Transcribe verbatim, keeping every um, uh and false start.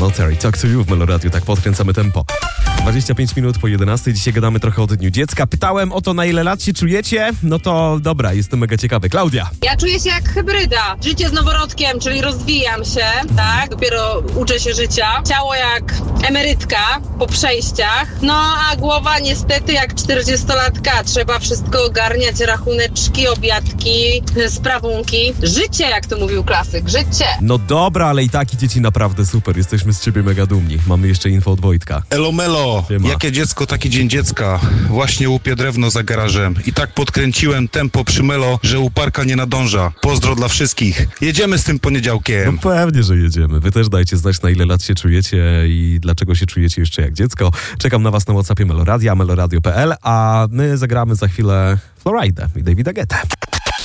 Lana Terry, Talk to You w Meloradiu, tak podkręcamy tempo. dwadzieścia pięć minut po jedenastej, dzisiaj gadamy trochę o Dniu Dziecka. Pytałem o to, na ile lat się czujecie, no to dobra, jestem mega ciekawy. Klaudia. Ja czuję się jak hybryda. Życie z noworodkiem, czyli rozwijam się, tak? Dopiero uczę się życia. Ciało jak emerytka po przejściach, no a głowa niestety jak czterdziestolatka. Trzeba wszystko ogarniać, rachuneczki, obiadki, sprawunki. Życie, jak to mówił klasyk, życie. No dobra, ale i tak idzie ci naprawdę super, jesteśmy z ciebie mega dumni. Mamy jeszcze info od Wojtka. Elo melo, Siema. jakie dziecko, taki dzień dziecka. Właśnie łupię drewno za garażem. I tak podkręciłem tempo przy melo, że uparka nie nadąża. Pozdro dla wszystkich. Jedziemy z tym poniedziałkiem. No pewnie, że jedziemy. Wy też dajcie znać, na ile lat się czujecie i dlaczego się czujecie jeszcze jak dziecko. Czekam na was na WhatsAppie Meloradia, meloradio kropka p l, a my zagramy za chwilę Florida i Davida Guetta.